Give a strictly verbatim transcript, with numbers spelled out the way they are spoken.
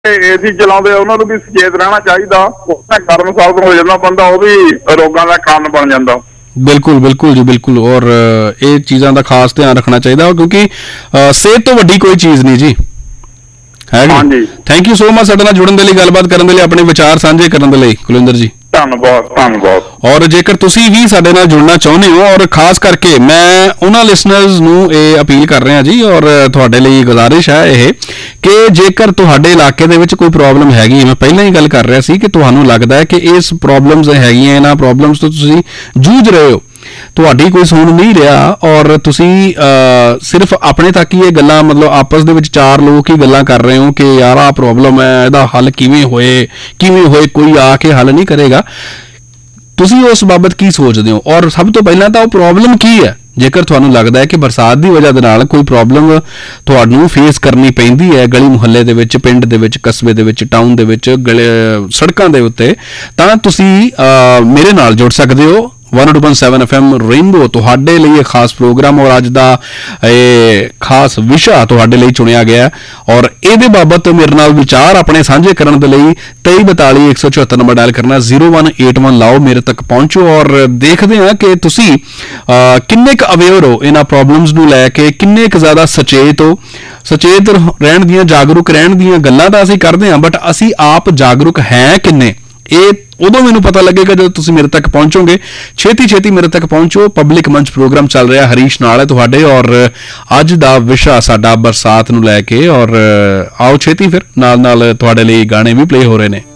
AC ਚਲਾਉਂਦੇ ਉਹਨਾਂ ਨੂੰ ਵੀ ਸੁਚੇਤ ਰਹਿਣਾ ਚਾਹੀਦਾ। ਉਹਨਾਂ ਗਰਮ ਸਰਦ ਹੋ ਜਾਂਦਾ ਬੰਦਾ, ਉਹ ਵੀ ਰੋਗਾਂ ਦਾ ਕਾਰਨ ਬਣ ਜਾਂਦਾ। ਬਿਲਕੁਲ ਬਿਲकुल ਜੀ ਬਿਲकुल। ਔਰ ਇਹ ਚੀਜ਼ਾਂ ਦਾ ਖਾਸ ਧਿਆਨ ਰੱਖਣਾ ਚਾਹੀਦਾ ਕਿਉਂਕਿ ਸਿਹਤ ਤੋਂ ਵੱਡੀ ਕੋਈ ਚੀਜ਼ ਨਹੀਂ ਜੀ, ਹੈ ਜੀ। ਥੈਂਕ ਯੂ ਸੋ ਮਚ ਸਾਡੇ ਨਾਲ ਜੁੜਨ ਦੇ ਲਈ, ਗੱਲਬਾਤ ਕਰਨ ਦੇ ਲਈ, ਆਪਣੇ ਵਿਚਾਰ ਸਾਂਝੇ ਕਰਨ ਦੇ ਲਈ ਕੁਲਵਿੰਦਰ ਜੀ। ਧੰਨਵਾਦ ਧੰਨਵਾਦ। ਔਰ ਜੇਕਰ ਤੁਸੀਂ ਵੀ ਸਾਡੇ ਨਾਲ ਜੁੜਨਾ ਚਾਹੁੰਦੇ ਹੋ, ਔਰ ਖਾਸ ਕਰਕੇ ਮੈਂ ਉਹਨਾਂ ਲਿਸਨਰਸ ਨੂੰ ਇਹ ਅਪੀਲ ਕਰ ਰਿਹਾ ਜੀ, ਔਰ ਤੁਹਾਡੇ ਲਈ ਗੁਜ਼ਾਰਿਸ਼ ਹੈ ਇਹ ਕਿ ਜੇਕਰ ਤੁਹਾਡੇ ਇਲਾਕੇ ਦੇ ਵਿੱਚ ਕੋਈ ਪ੍ਰੋਬਲਮ ਹੈਗੀ, ਮੈਂ ਪਹਿਲਾਂ ਹੀ ਗੱਲ ਕਰ ਰਿਹਾ ਸੀ ਕਿ ਤੁਹਾਨੂੰ ਲੱਗਦਾ ਹੈ ਕਿ ਇਸ ਪ੍ਰੋਬਲਮਸ ਹੈਗੀਆਂ, ਇਹਨਾਂ ਪ੍ਰੋਬਲਮਸ ਤੋਂ ਤੁਸੀਂ ਜੂਝ ਰਹੇ ਹੋ, ਤੁਹਾਡੀ ਕੋਈ ਸੁਣ ਨਹੀਂ ਰਿਹਾ, ਔਰ ਤੁਸੀਂ ਸਿਰਫ ਆਪਣੇ ਤੱਕ ਹੀ ਇਹ ਗੱਲਾਂ, ਮਤਲਬ ਆਪਸ ਦੇ ਵਿੱਚ ਚਾਰ ਲੋਕ ਹੀ ਗੱਲਾਂ ਕਰ ਰਹੇ ਹੋ ਕਿ ਯਾਰ ਆਹ ਪ੍ਰੋਬਲਮ ਹੈ, ਇਹਦਾ ਹੱਲ ਕਿਵੇਂ ਹੋਏ ਕਿਵੇਂ ਹੋਏ ਕੋਈ ਆ ਕੇ ਹੱਲ ਨਹੀਂ ਕਰੇਗਾ। ਤੁਸੀਂ ਉਸ ਬਾਬਤ ਕੀ ਸੋਚਦੇ ਹੋ, ਔਰ ਸਭ ਤੋਂ ਪਹਿਲਾਂ ਤਾਂ ਉਹ ਪ੍ਰੋਬਲਮ ਕੀ ਹੈ? ਜੇਕਰ ਤੁਹਾਨੂੰ ਲੱਗਦਾ ਹੈ ਕਿ ਬਰਸਾਤ ਦੀ ਵਜ੍ਹਾ ਦੇ ਨਾਲ ਕੋਈ ਪ੍ਰੋਬਲਮ ਤੁਹਾਨੂੰ ਫੇਸ ਕਰਨੀ ਪੈਂਦੀ ਹੈ ਗਲੀ ਮੁਹੱਲੇ ਦੇ ਵਿੱਚ, ਪਿੰਡ ਦੇ ਵਿੱਚ, ਕਸਬੇ ਦੇ ਵਿੱਚ, ਟਾਊਨ ਦੇ ਵਿੱਚ, ਗਲੇ ਸੜਕਾਂ ਦੇ ਉੱਤੇ, ਤਾਂ ਤੁਸੀਂ ਮੇਰੇ ਨਾਲ ਜੁੜ ਸਕਦੇ ਹੋ। One two one seven F M rainbow ਤੁਹਾਡੇ ਲਈ ਇਹ ਖਾਸ ਪ੍ਰੋਗਰਾਮ ਔਰ ਅੱਜ ਦਾ ਇਹ ਖਾਸ ਵਿਸ਼ਾ ਤੁਹਾਡੇ ਲਈ ਚੁਣਿਆ ਗਿਆ ਔਰ ਇਹਦੇ ਬਾਬਤ ਮੇਰੇ ਨਾਲ ਵਿਚਾਰ ਆਪਣੇ ਸਾਂਝੇ ਕਰਨ ਦੇ ਲਈ तेईस बयालीस एक सौ चौहत्तर ਨੰਬਰ ਡਾਇਲ ਕਰਨਾ, ਜ਼ੀਰੋ वन एट वन ਲਾਓ, ਮੇਰੇ ਤੱਕ ਪਹੁੰਚੋ ਔਰ ਦੇਖਦੇ ਹਾਂ ਕਿ ਤੁਸੀਂ ਕਿੰਨੇ ਕੁ ਅਵੇਅਰ ਹੋ ਇਹਨਾਂ ਪ੍ਰੋਬਲਮਸ ਨੂੰ ਲੈ ਕੇ, ਕਿੰਨੇ ਕੁ ਜ਼ਿਆਦਾ ਸੁਚੇਤ ਹੋ। ਸੁਚੇਤ ਰਹਿਣ ਦੀਆਂ, ਜਾਗਰੂਕ ਰਹਿਣ ਦੀਆਂ ਗੱਲਾਂ ਤਾਂ ਅਸੀਂ ਕਰਦੇ ਹਾਂ, ਬਟ ਅਸੀਂ ਆਪ ਜਾਗਰੂਕ ਹੈ ਕਿੰਨੇ, ਇਹ ਉਦੋਂ ਮੈਨੂੰ ਪਤਾ ਲੱਗੇਗਾ ਜਦੋਂ ਤੁਸੀਂ ਮੇਰੇ ਤੱਕ ਪਹੁੰਚੋਗੇ। ਛੇਤੀ ਛੇਤੀ ਮੇਰੇ ਤੱਕ ਪਹੁੰਚੋ। ਪਬਲਿਕ ਮੰਚ ਪ੍ਰੋਗਰਾਮ ਚੱਲ ਰਿਹਾ, ਹਰੀਸ਼ ਨਾਲ ਹੈ ਤੁਹਾਡੇ, ਔਰ ਅੱਜ ਦਾ ਵਿਸ਼ਾ ਸਾਡਾ ਬਰਸਾਤ ਨੂੰ ਲੈ ਕੇ, ਔਰ ਆਓ ਛੇਤੀ ਫਿਰ ਨਾਲ ਨਾਲ ਤੁਹਾਡੇ ਲਈ ਗਾਣੇ ਵੀ ਪਲੇ ਹੋ ਰਹੇ ਨੇ।